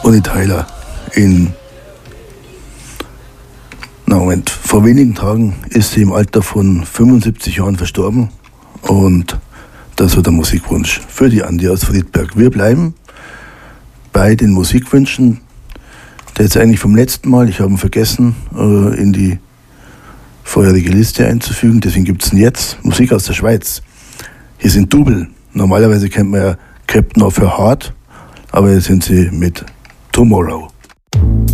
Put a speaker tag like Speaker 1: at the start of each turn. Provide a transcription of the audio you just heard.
Speaker 1: Bonnie Tyler vor wenigen Tagen ist sie im Alter von 75 Jahren verstorben und das war der Musikwunsch für die Andi aus Friedberg. Wir bleiben bei den Musikwünschen, der jetzt eigentlich vom letzten Mal, ich habe ihn vergessen, in die vorherige Liste einzufügen, deswegen gibt es jetzt Musik aus der Schweiz. Hier sind Double. Normalerweise kennt man ja Captain of Her Heart, aber jetzt sind sie mit Tomorrow.